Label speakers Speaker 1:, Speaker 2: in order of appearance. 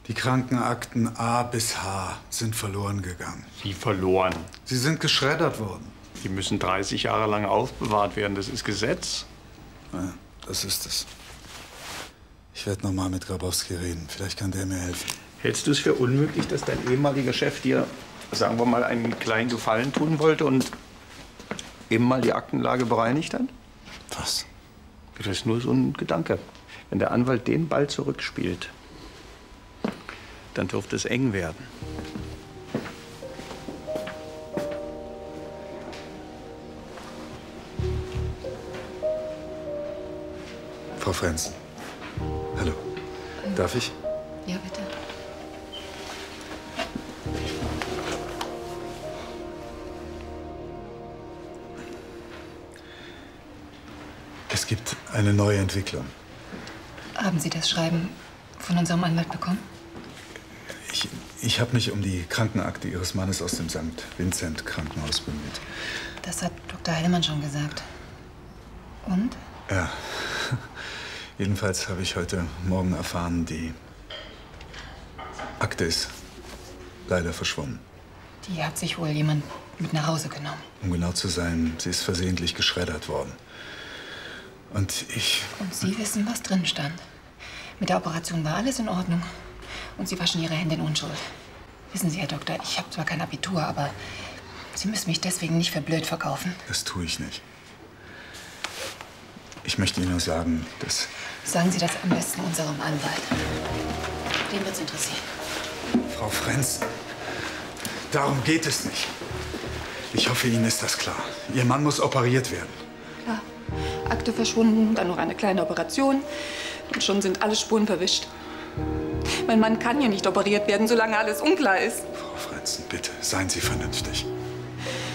Speaker 1: Die Krankenakten A bis H sind verloren gegangen.
Speaker 2: Wie verloren?
Speaker 1: Sie sind geschreddert worden.
Speaker 2: Die müssen 30 Jahre lang aufbewahrt werden. Das ist Gesetz.
Speaker 1: Ja, das ist es. Ich werde noch mal mit Grabowski reden. Vielleicht kann der mir helfen.
Speaker 2: Hältst du es für unmöglich, dass dein ehemaliger Chef dir, sagen wir mal, einen kleinen Gefallen tun wollte und eben mal die Aktenlage bereinigt hat?
Speaker 1: Was?
Speaker 2: Das ist nur so ein Gedanke. Wenn der Anwalt den Ball zurückspielt, dann dürfte es eng werden.
Speaker 1: Frau Frenzen. Hallo. Darf ich?
Speaker 3: Ja, bitte.
Speaker 1: Es gibt eine neue Entwicklung.
Speaker 3: Haben Sie das Schreiben von unserem Anwalt bekommen?
Speaker 1: Ich habe mich um die Krankenakte Ihres Mannes aus dem St. Vincent Krankenhaus bemüht.
Speaker 3: Das hat Dr. Heilemann schon gesagt. Und?
Speaker 1: Ja. Jedenfalls habe ich heute Morgen erfahren, die Akte ist leider verschwunden.
Speaker 3: Die hat sich wohl jemand mit nach Hause genommen.
Speaker 1: Um genau zu sein, sie ist versehentlich geschreddert worden. Und
Speaker 3: Sie wissen, was drin stand. Mit der Operation war alles in Ordnung. Und Sie waschen Ihre Hände in Unschuld. Wissen Sie, Herr Doktor, ich habe zwar kein Abitur, aber Sie müssen mich deswegen nicht für blöd verkaufen.
Speaker 1: Das tue ich nicht. Ich möchte Ihnen nur sagen, dass...
Speaker 3: Sagen Sie das am besten unserem Anwalt. Den wird's interessieren.
Speaker 1: Frau Frenzen, darum geht es nicht. Ich hoffe, Ihnen ist das klar. Ihr Mann muss operiert werden.
Speaker 4: Klar. Akte verschwunden, dann noch eine kleine Operation. Und schon sind alle Spuren verwischt. Mein Mann kann ja nicht operiert werden, solange alles unklar ist.
Speaker 1: Frau Frenzen, bitte, seien Sie vernünftig.